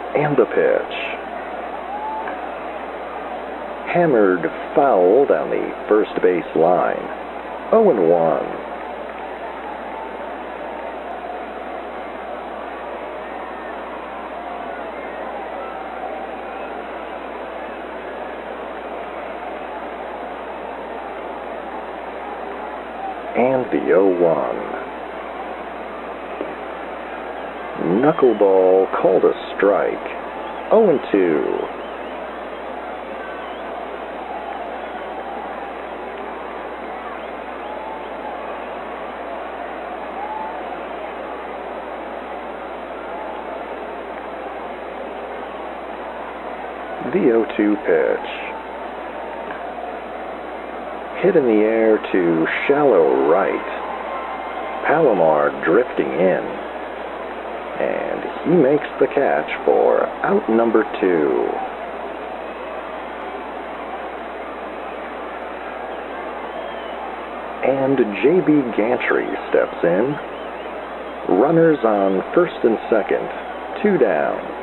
And the pitch. Hammered foul down the first base line. 0-1. And the 0-1. Knuckleball called a strike. 0-2. The 0-2 pitch. Hit in the air to shallow right. Palomar drifting in. And he makes the catch for out number 2. And J.B. Gantry steps in. Runners on first and second, 2 down.